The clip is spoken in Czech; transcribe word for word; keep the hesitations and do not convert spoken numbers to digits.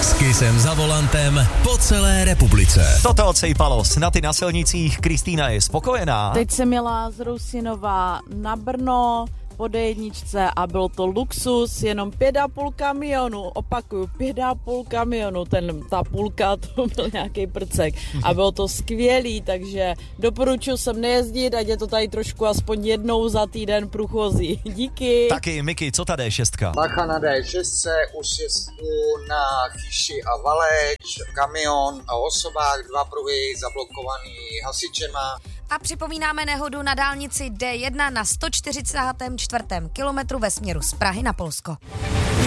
S Kissem za volantem po celé republice. Toto odsejpalo, snaty na silnicích, Kristýna je spokojená. Teď jsem jela z Rusinova na Brno po dé jedničce a byl to luxus, jenom pět a půl kamionu, opakuju, pět a půl kamionu, ten, ta půlka, to byl nějaký prcek a bylo to skvělý, takže doporučuji sem nejezdit, ať je to tady trošku aspoň jednou za týden průchozí. Díky. Taky, Miky, co ta dé šest? Bacha na dé šest, už je na Chyši a Valeč, kamion a osobách, dva pruhy zablokovaný hasičema. A připomínáme nehodu na dálnici dé jedna na sto čtyřicátém čtvrtém kilometru ve směru z Prahy na Polsko.